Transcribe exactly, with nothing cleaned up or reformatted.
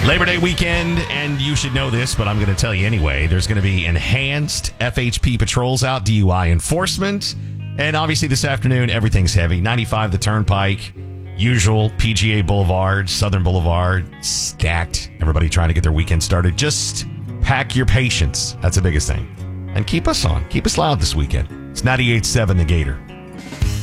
Labor Day weekend, and you should know this, but I'm going to tell you anyway. There's going to be enhanced F H P patrols out, D U I enforcement. And obviously this afternoon, everything's heavy. ninety-five, the Turnpike, usual P G A Boulevard, Southern Boulevard, stacked. Everybody trying to get their weekend started. Just pack your patience. That's the biggest thing. And keep us on. Keep us loud this weekend. It's ninety-eight point seven The Gator.